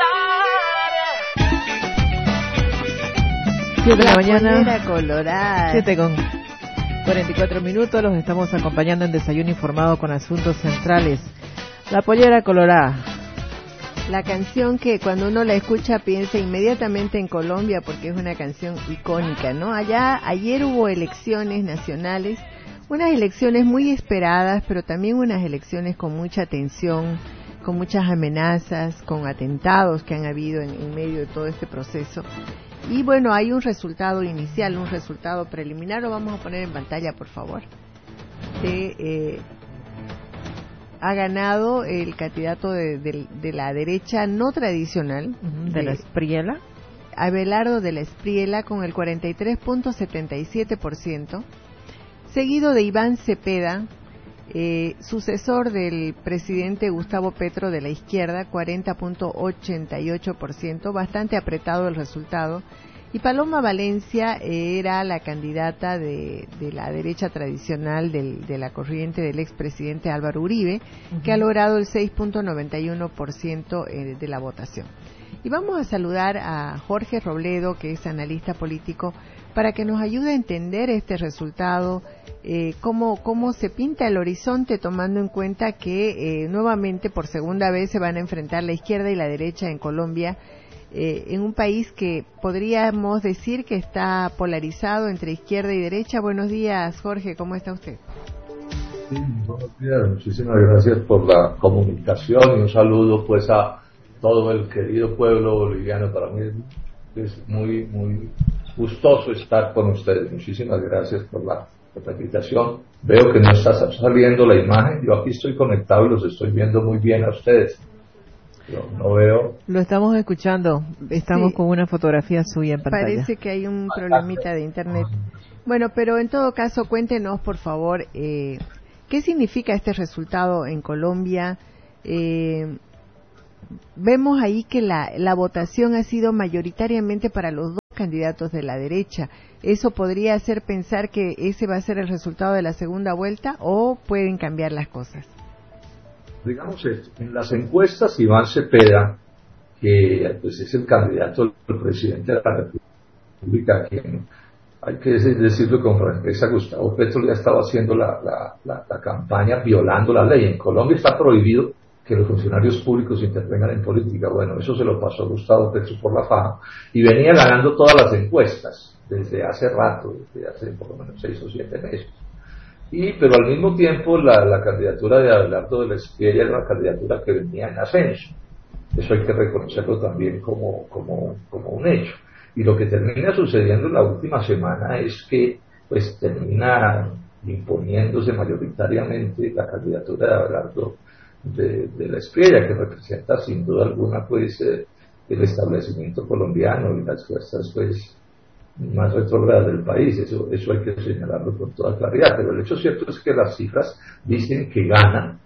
quiero dar. siete de la mañana, La colorada. siete con cuarenta y cuatro minutos, los estamos acompañando en Desayuno Informado con Asuntos Centrales. La pollera colorada. La canción que cuando uno la escucha piensa inmediatamente en Colombia porque es una canción icónica, ¿no? Allá, ayer hubo elecciones nacionales, unas elecciones muy esperadas, pero también unas elecciones con mucha tensión, con muchas amenazas, con atentados que han habido en, en medio de todo este proceso. Y bueno, hay un resultado inicial, un resultado preliminar, lo vamos a poner en pantalla, por favor. De, eh, ha ganado el candidato de, de, de la derecha no tradicional. De, de la Espriella. Abelardo de la Espriella con el cuarenta y tres punto setenta y siete por ciento. Seguido de Iván Cepeda, eh, sucesor del presidente Gustavo Petro de la izquierda, cuarenta punto ochenta y ocho por ciento, bastante apretado el resultado. Y Paloma Valencia eh, era la candidata de, de la derecha tradicional del, de la corriente del expresidente Álvaro Uribe, uh-huh. que ha logrado el seis punto noventa y uno por ciento eh, de la votación. Y vamos a saludar a Jorge Robledo, que es analista político, para que nos ayude a entender este resultado, eh, cómo, cómo se pinta el horizonte, tomando en cuenta que eh, nuevamente por segunda vez se van a enfrentar la izquierda y la derecha en Colombia, eh, en un país que podríamos decir que está polarizado entre izquierda y derecha. Buenos días, Jorge, ¿cómo está usted? Sí, buenos días, muchísimas gracias por la comunicación y un saludo pues a todo el querido pueblo boliviano. Para mí es muy, muy gustoso estar con ustedes. Muchísimas gracias por la, por la invitación. Veo que no está saliendo la imagen. Yo aquí estoy conectado y los estoy viendo muy bien a ustedes. Yo no veo. Lo estamos escuchando. Estamos Sí. con una fotografía suya en pantalla. Parece que hay un problemita de internet. Bueno, pero en todo caso, cuéntenos, por favor, eh, ¿qué significa este resultado en Colombia? Eh, vemos ahí que la, la votación ha sido mayoritariamente para los dos candidatos de la derecha. ¿Eso podría hacer pensar que ese va a ser el resultado de la segunda vuelta o pueden cambiar las cosas? Digamos esto, en las encuestas Iván Cepeda, que pues es el candidato del presidente de la República, que hay que decirlo con franqueza, Gustavo Petro ya estaba haciendo la, la, la, la campaña violando la ley. En Colombia está prohibido que los funcionarios públicos intervengan en política. Bueno, eso se lo pasó a Gustavo Petro por la faja y venía ganando todas las encuestas desde hace rato, desde hace por lo menos seis o siete meses. Y, pero al mismo tiempo la, la candidatura de Abelardo de la Espriella era una candidatura que venía en ascenso. Eso hay que reconocerlo también como, como, como un hecho. Y lo que termina sucediendo en la última semana es que pues termina imponiéndose mayoritariamente la candidatura de Abelardo de, de la Espriella, que representa sin duda alguna pues eh, el establecimiento colombiano y las fuerzas pues más retrógradas del país. Eso, eso hay que señalarlo con toda claridad, pero el hecho cierto es que las cifras dicen que gana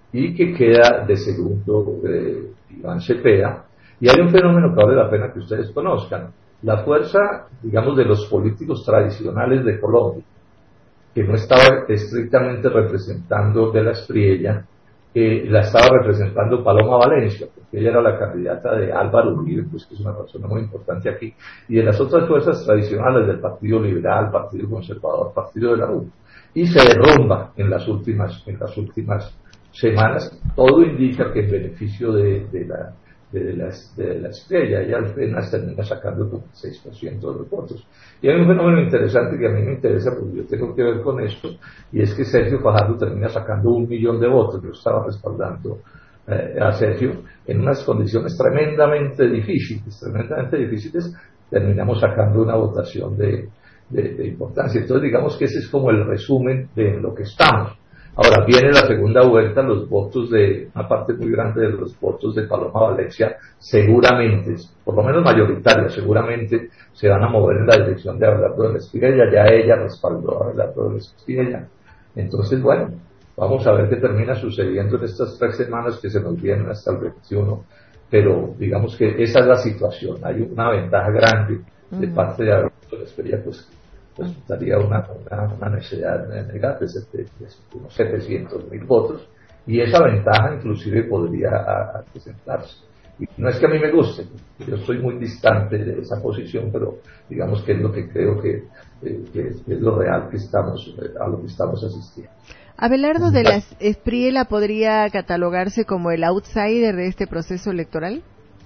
y que queda de segundo eh, Iván Cepeda. Y hay un fenómeno que vale la pena que ustedes conozcan. La fuerza, digamos, de los políticos tradicionales de Colombia, que no estaba estrictamente representando de la Espriella, eh, la estaba representando Paloma Valencia, porque ella era la candidata de Álvaro Uribe, pues que es una persona muy importante aquí, y de las otras fuerzas tradicionales del Partido Liberal, Partido Conservador, Partido de la U. Y se derrumba en las últimas, en las últimas semanas. Todo indica que en beneficio de, de la de la, de la Estrella, ella apenas termina sacando como el seis por ciento de los votos. Y hay un fenómeno interesante que a mí me interesa porque yo tengo que ver con esto, y es que Sergio Fajardo termina sacando un millón de votos. Yo estaba respaldando eh, a Sergio en unas condiciones tremendamente difíciles, tremendamente difíciles, terminamos sacando una votación de, de, de importancia. Entonces digamos que ese es como el resumen de lo que estamos. Ahora viene la segunda vuelta, los votos de, una parte muy grande de los votos de Paloma Valencia, seguramente, por lo menos mayoritaria, seguramente se van a mover en la dirección de Abelardo de la Espriella. Ya ella respaldó a Abelardo de la Espriella. Entonces, bueno, vamos a ver qué termina sucediendo en estas tres semanas que se nos vienen hasta el veintiuno, pero digamos que esa es la situación. Hay una ventaja grande de parte de Abelardo de la Espriella, pues resultaría una, una, una necesidad negar de, de, de unos setecientos mil votos, y esa ventaja inclusive podría a, a presentarse. Y no es que a mí me guste, yo estoy muy distante de esa posición, pero digamos que es lo que creo que, eh, que, es, que es lo real que estamos, a lo que estamos asistiendo. ¿Abelardo de la Espriella podría catalogarse como el outsider de este proceso electoral?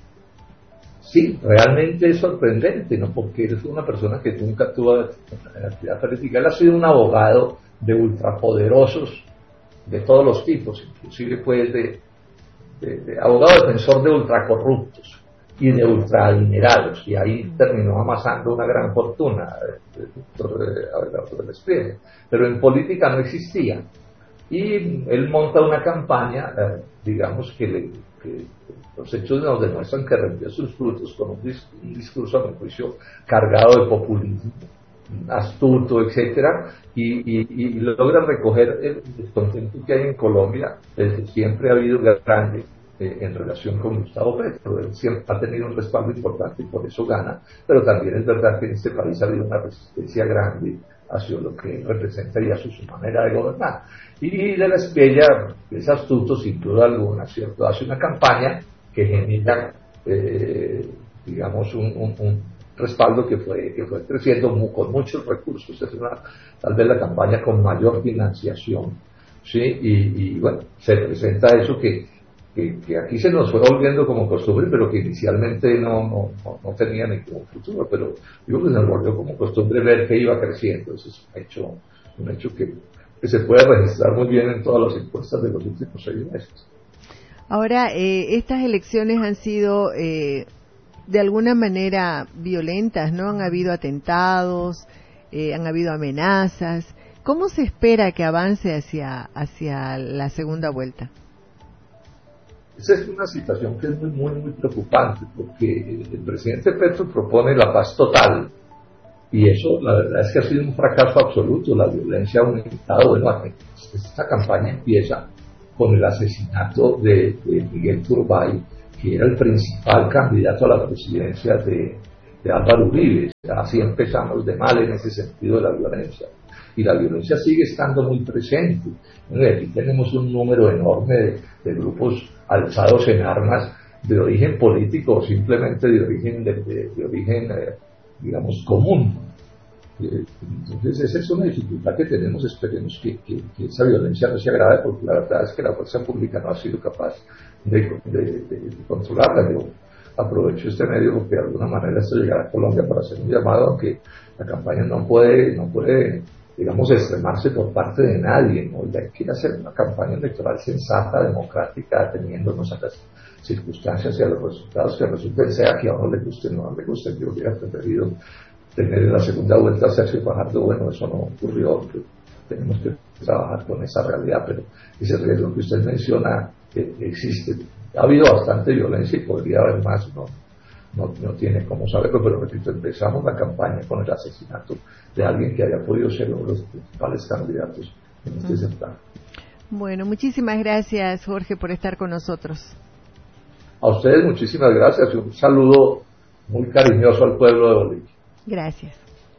Sí, realmente es sorprendente, ¿no? Porque él es una persona que nunca tuvo actividad política. Él ha sido un abogado de ultrapoderosos de todos los tipos, inclusive pues de, de, de abogado defensor de ultracorruptos y de ultraadinerados, y ahí terminó amasando una gran fortuna el doctor Abelardo de la Espriella. Pero en política no existía, y él monta una campaña, eh, digamos que le... que los hechos nos demuestran que rindió sus frutos con un, dis- un discurso, a mi juicio, cargado de populismo, astuto, etcétera, y, y, y logra recoger el descontento que hay en Colombia. Desde siempre ha habido grande eh, en relación con Gustavo Petro. Él siempre ha tenido un respaldo importante y por eso gana, pero también es verdad que en este país ha habido una resistencia grande hacia lo que representa y hacia su manera de gobernar. Y de la Espriella es astuto sin duda alguna, ¿cierto? Hace una campaña que genera, eh, digamos, un, un, un respaldo que fue, que fue creciendo muy, con muchos recursos. Es una, tal vez la campaña con mayor financiación, ¿sí? Y, y bueno, se presenta eso que, que, que aquí se nos fue volviendo como costumbre, pero que inicialmente no, no, no, no tenía ningún futuro, pero yo pues se nos volvió como costumbre ver que iba creciendo. Eso es un hecho, un hecho que, que se puede registrar muy bien en todas las encuestas de los últimos seis meses. Ahora, eh, estas elecciones han sido eh, de alguna manera violentas, ¿no? Han habido atentados, eh, han habido amenazas. ¿Cómo se espera que avance hacia, hacia la segunda vuelta? Esa es una situación que es muy, muy, muy preocupante, porque el presidente Petro propone la paz total, y eso la verdad es que ha sido un fracaso absoluto. La violencia ha aumentado. Bueno, esta campaña empieza con el asesinato de, de Miguel Turbay, que era el principal candidato a la presidencia de, de Álvaro Uribe. Así empezamos de mal en ese sentido de la violencia. Y la violencia sigue estando muy presente. Aquí tenemos un número enorme de, de grupos alzados en armas de origen político o simplemente de origen, de, de, de origen eh, digamos, común. Entonces esa es una dificultad que tenemos. Esperemos que, que, que esa violencia no se agrave, porque la verdad es que la fuerza pública no ha sido capaz de, de, de, de controlarla. Yo aprovecho este medio porque de alguna manera esto llegará a Colombia para hacer un llamado, aunque la campaña no puede, no puede digamos, extremarse por parte de nadie, ¿no? Hay que hacer una campaña electoral sensata, democrática, ateniéndonos a las circunstancias y a los resultados que resulten, sea que a uno le guste o no le guste. Yo hubiera preferido tener en la segunda vuelta a Sergio Fajardo. Bueno, eso no ocurrió, tenemos que trabajar con esa realidad, pero ese riesgo que usted menciona eh, existe. Ha habido bastante violencia y podría haber más, no, no, no tiene cómo saberlo, pero repito, empezamos la campaña con el asesinato de alguien que haya podido ser uno de los principales candidatos en este certamen. Bueno, muchísimas gracias, Jorge, por estar con nosotros. A ustedes muchísimas gracias y un saludo muy cariñoso al pueblo de Bolivia. Gracias.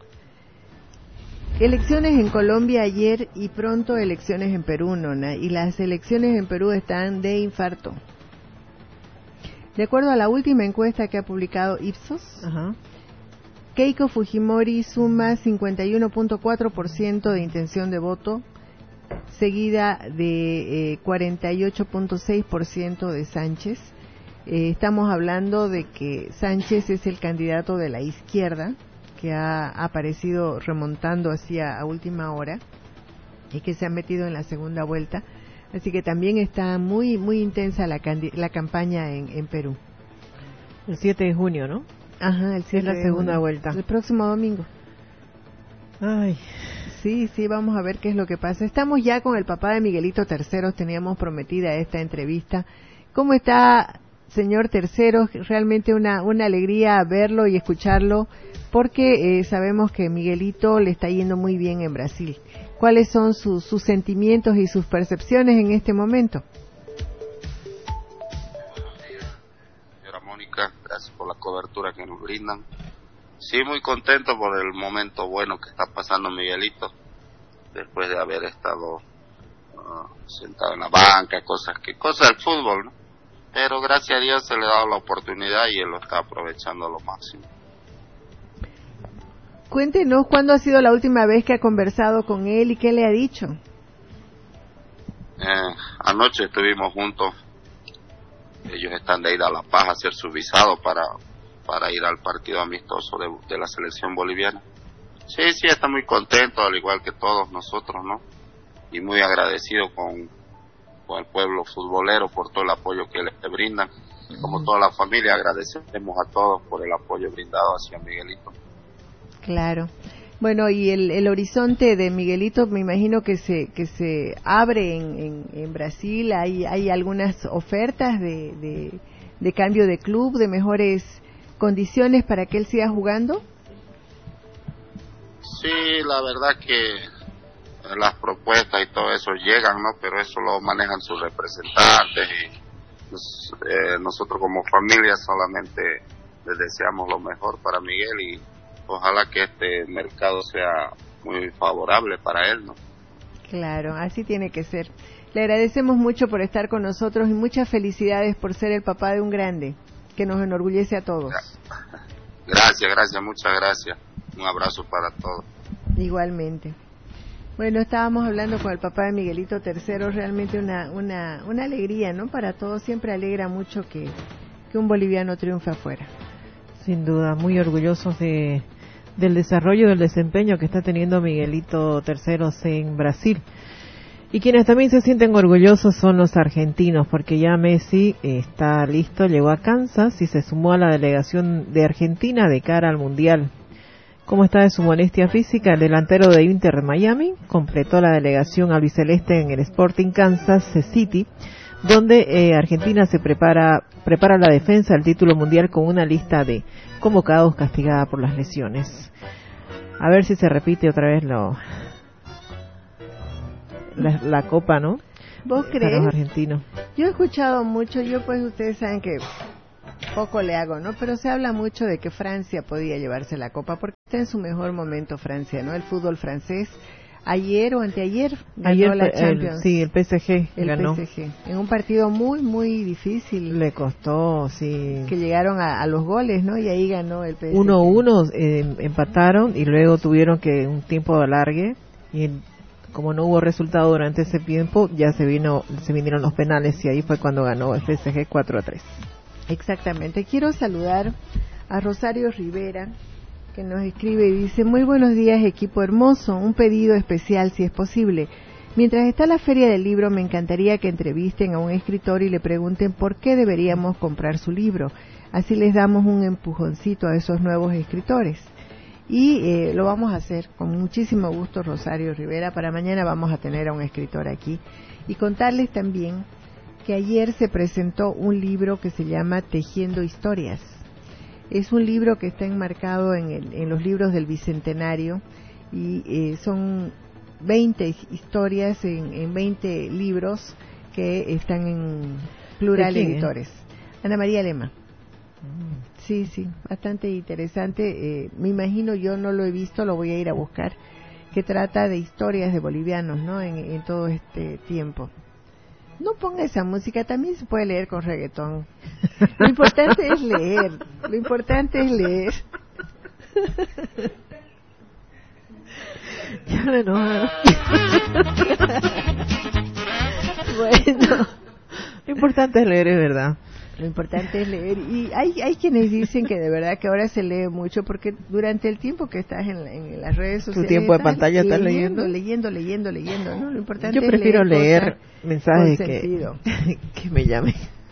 Elecciones en Colombia ayer y pronto elecciones en Perú, Nona, y las elecciones en Perú están de infarto. De acuerdo a la última encuesta que ha publicado Ipsos, Ajá. Keiko Fujimori suma cincuenta y uno punto cuatro por ciento de intención de voto, seguida de eh, cuarenta y ocho punto seis por ciento de Sánchez. Eh, estamos hablando de que Sánchez es el candidato de la izquierda, que ha aparecido remontando hacia a última hora y que se ha metido en la segunda vuelta, así que también está muy muy intensa la, la campaña en, en Perú. El siete de junio, ¿no? Ajá, el siete es la segunda junio, vuelta. El próximo domingo. Ay. Sí, sí, vamos a ver qué es lo que pasa. Estamos ya con el papá de Miguelito Terceros, teníamos prometida esta entrevista. ¿Cómo está, señor Terceros? Realmente una, una alegría verlo y escucharlo, porque eh, sabemos que Miguelito le está yendo muy bien en Brasil. ¿Cuáles son sus, sus sentimientos y sus percepciones en este momento? Buenos días, señora Mónica, gracias por la cobertura que nos brindan. Sí, muy contento por el momento bueno que está pasando Miguelito, después de haber estado uh, sentado en la banca, cosas que cosas del fútbol, ¿no? Pero gracias a Dios se le ha dado la oportunidad y él lo está aprovechando a lo máximo. Cuéntenos cuándo ha sido la última vez que ha conversado con él y qué le ha dicho. Eh, anoche estuvimos juntos, ellos están de ir a La Paz a hacer su visado para... para ir al partido amistoso de, de la selección boliviana. Sí, sí, está muy contento, al igual que todos nosotros, ¿no? Y muy agradecido con, con el pueblo futbolero por todo el apoyo que le brindan. Y como toda la familia, agradecemos a todos por el apoyo brindado hacia Miguelito. Claro. Bueno, y el, el horizonte de Miguelito, me imagino que se que se abre en, en, en Brasil. Hay hay algunas ofertas de, de, de cambio de club, de mejores condiciones para que él siga jugando. Sí, la verdad que las propuestas y todo eso llegan, ¿no? Pero eso lo manejan sus representantes y pues, eh, nosotros como familia solamente les deseamos lo mejor para Miguel y ojalá que este mercado sea muy favorable para él, ¿no? Claro, así tiene que ser. Le agradecemos mucho por estar con nosotros y muchas felicidades por ser el papá de un grande que nos enorgullece a todos. Gracias, gracias, muchas gracias. Un abrazo para todos. Igualmente. Bueno, estábamos hablando con el papá de Miguelito Tercero, realmente una una una alegría, ¿no? Para todos, siempre alegra mucho que, que un boliviano triunfe afuera. Sin duda, muy orgullosos de del desarrollo, del desempeño que está teniendo Miguelito Tercero en Brasil. Y quienes también se sienten orgullosos son los argentinos, porque ya Messi está listo, llegó a Kansas y se sumó a la delegación de Argentina de cara al Mundial. ¿Cómo está de su molestia física? El delantero de Inter Miami completó la delegación albiceleste en el Sporting Kansas City, donde eh, Argentina se prepara prepara la defensa del título mundial con una lista de convocados castigada por las lesiones. A ver si se repite otra vez lo la, la copa, ¿no? ¿Vos crees? Para los argentinos. Yo he escuchado mucho, yo pues ustedes saben que poco le hago, ¿no? Pero se habla mucho de que Francia podía llevarse la copa porque está en su mejor momento Francia, ¿no? El fútbol francés. Ayer o anteayer ganó Ayer, la Champions. El, sí, el P S G el ganó. P S G. En un partido muy, muy difícil. Le costó, sí. Que llegaron a, a los goles, ¿no? Y ahí ganó el P S G. uno uno eh, empataron y luego tuvieron que un tiempo de alargue y como no hubo resultado durante ese tiempo, ya se vino se vinieron los penales y ahí fue cuando ganó el P S G cuatro a tres. Exactamente. Quiero saludar a Rosario Rivera, que nos escribe y dice: muy buenos días, equipo hermoso, un pedido especial si es posible. Mientras está la Feria del Libro, me encantaría que entrevisten a un escritor y le pregunten por qué deberíamos comprar su libro. Así les damos un empujoncito a esos nuevos escritores. Y eh, lo vamos a hacer con muchísimo gusto, Rosario Rivera. Para mañana vamos a tener a un escritor aquí. Y contarles también que ayer se presentó un libro que se llama Tejiendo Historias. Es un libro que está enmarcado en, el, en los libros del Bicentenario y eh, son veinte historias en, en veinte libros que están en Plural Editores. Ana María Lema. Sí, sí, bastante interesante. Eh, me imagino, yo no lo he visto, lo voy a ir a buscar, que trata de historias de bolivianos, ¿no? En, en todo este tiempo. No ponga esa música, también se puede leer con reggaetón. Lo importante es leer, lo importante es leer. Ya me enojaron. Bueno, lo importante es leer, es verdad. Lo importante es leer. Y hay hay quienes dicen que de verdad que ahora se lee mucho, porque durante el tiempo que estás en, en las redes sociales... ¿Tu tiempo de pantalla estás leyendo? Leyendo, leyendo, leyendo, leyendo, ¿no? Lo importante Yo prefiero es leer, leer mensajes que, que me llamen.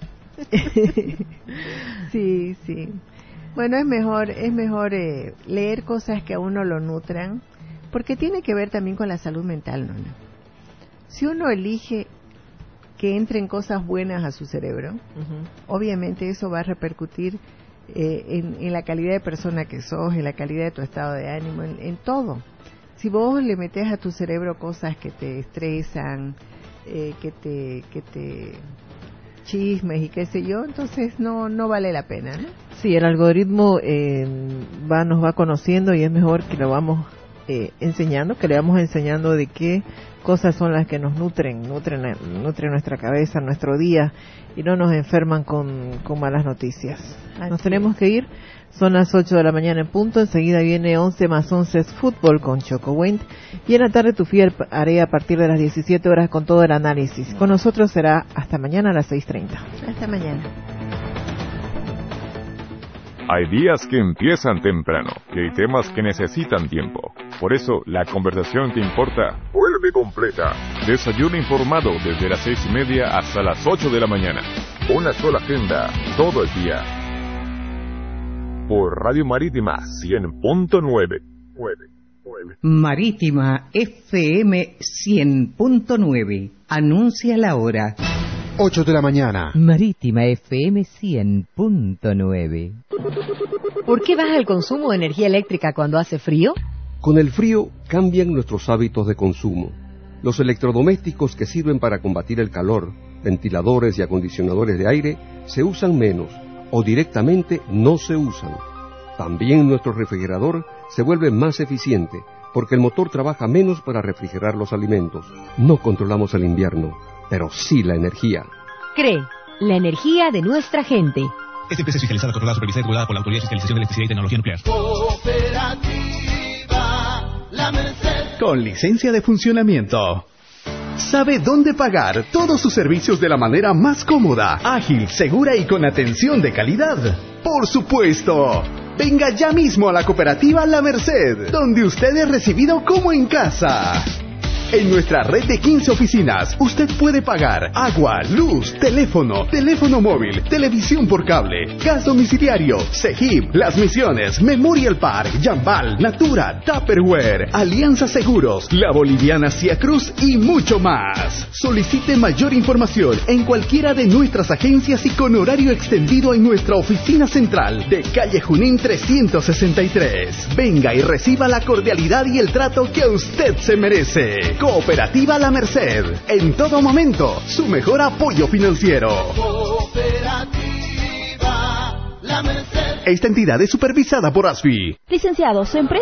Sí, sí. Bueno, es mejor, es mejor eh, leer cosas que a uno lo nutran, porque tiene que ver también con la salud mental, ¿no? Si uno elige que entren cosas buenas a su cerebro, uh-huh. obviamente eso va a repercutir eh, en, en la calidad de persona que sos, en la calidad de tu estado de ánimo, en, en todo. Si vos le metes a tu cerebro cosas que te estresan, eh, que te que te chismes y qué sé yo, entonces no no vale la pena, ¿no? Sí, el algoritmo eh, va nos va conociendo y es mejor que lo vamos eh, enseñando, que le vamos enseñando de qué cosas son las que nos nutren, nutren, nutren nuestra cabeza, nuestro día, y no nos enferman con, con malas noticias. Así nos tenemos que ir, son las ocho de la mañana en punto, enseguida viene once más once es fútbol con Choco Wendt, y en la tarde tu fiel haré a partir de las diecisiete horas con todo el análisis. Con nosotros será hasta mañana a las seis treinta. Hasta mañana. Hay días que empiezan temprano y hay temas que necesitan tiempo. Por eso, la conversación que importa vuelve completa. Desayuno informado desde las seis y media hasta las ocho de la mañana. Una sola agenda, todo el día. Por Radio Marítima cien punto nueve. Marítima F M cien punto nueve. Anuncia la hora. ocho de la mañana. Marítima F M cien punto nueve. ¿Por qué baja el consumo de energía eléctrica cuando hace frío? Con el frío cambian nuestros hábitos de consumo. Los electrodomésticos que sirven para combatir el calor, ventiladores y acondicionadores de aire, se usan menos o directamente no se usan. También nuestro refrigerador se vuelve más eficiente porque el motor trabaja menos para refrigerar los alimentos. No controlamos el invierno, pero sí la energía. CRE, la energía de nuestra gente. Esta empresa es fiscalizada, controlada, supervisada y regulada por la Autoridad de Fiscalización de Electricidad y Tecnología Nuclear. Cooperativa La Merced. Con licencia de funcionamiento. Sabe dónde pagar todos sus servicios de la manera más cómoda, ágil, segura y con atención de calidad. ¡Por supuesto! Venga ya mismo a la Cooperativa La Merced, donde usted es recibido como en casa. En nuestra red de quince oficinas, usted puede pagar agua, luz, teléfono, teléfono móvil, televisión por cable, gas domiciliario, Cegip, Las Misiones, Memorial Park, Jambal, Natura, Tupperware, Alianza Seguros, La Boliviana Cia Cruz y mucho más. Solicite mayor información en cualquiera de nuestras agencias y con horario extendido en nuestra oficina central de calle Junín trescientos sesenta y tres. Venga y reciba la cordialidad y el trato que a usted se merece. Cooperativa La Merced, en todo momento, su mejor apoyo financiero. Cooperativa La Merced. Esta entidad es supervisada por A S F I. Licenciados, su empresa